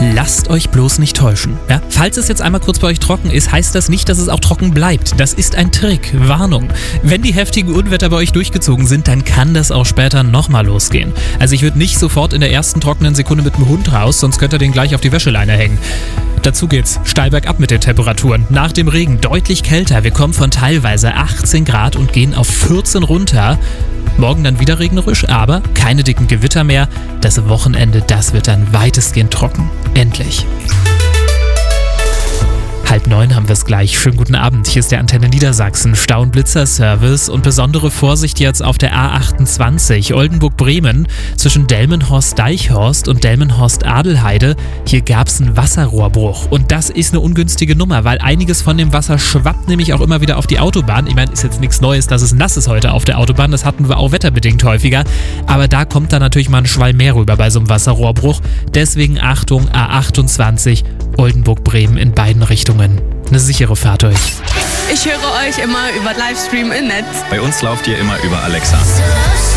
lasst euch bloß nicht täuschen. Ja? Falls es jetzt einmal kurz bei euch trocken ist, heißt das nicht, dass es auch trocken bleibt. Das ist ein Trick. Warnung. Wenn die heftigen Unwetter bei euch durchgezogen sind, dann kann das auch später nochmal losgehen. Also ich würde nicht sofort in der ersten trockenen Sekunde mit dem Hund raus, sonst könnt ihr den gleich auf die Wäscheleine hängen. Dazu geht's steil bergab mit den Temperaturen. Nach dem Regen deutlich kälter. Wir kommen von teilweise 18 Grad und gehen auf 14 runter. Morgen dann wieder regnerisch, aber keine dicken Gewitter mehr. Das Wochenende, das wird dann weitestgehend trocken. Endlich. 8:30 haben wir es gleich. Schönen guten Abend. Hier ist der Antenne Niedersachsen Stau- und Blitzerservice und besondere Vorsicht jetzt auf der A28 Oldenburg-Bremen zwischen Delmenhorst-Deichhorst und Delmenhorst-Adelheide. Hier gab es einen Wasserrohrbruch und das ist eine ungünstige Nummer, weil einiges von dem Wasser schwappt nämlich auch immer wieder auf die Autobahn. Ich meine, ist jetzt nichts Neues, dass es nass ist heute auf der Autobahn. Das hatten wir auch wetterbedingt häufiger. Aber da kommt dann natürlich mal ein Schwall mehr rüber bei so einem Wasserrohrbruch. Deswegen Achtung, A28 Oldenburg-Bremen in beiden Richtungen. Eine sichere Fahrt euch. Ich höre euch immer über Livestream im Netz. Bei uns lauft ihr immer über Alexa.